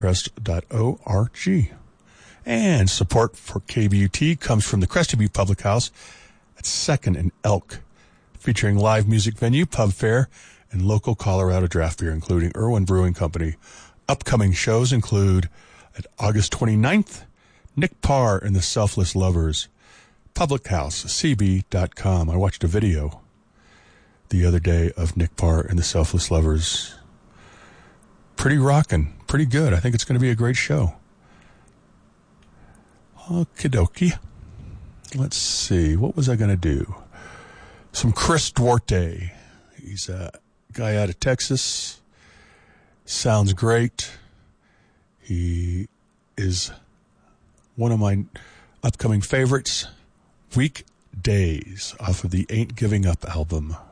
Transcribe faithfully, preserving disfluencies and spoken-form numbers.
crest dot org. And support for K B U T comes from the Crested Butte Public House at second and Elk, featuring live music venue, pub fare, and local Colorado draft beer, including Irwin Brewing Company. Upcoming shows include at August twenty-ninth, Nick Parr and the Selfless Lovers, public house c b dot com. I watched a video the other day of Nick Parr and the Selfless Lovers. Pretty rockin', pretty good. I think it's going to be a great show. Okie dokie. Let's see. What was I going to do? Some Chris Duarte. He's a guy out of Texas. Sounds great. He is one of my upcoming favorites. Weekdays off of the Ain't Giving Up album.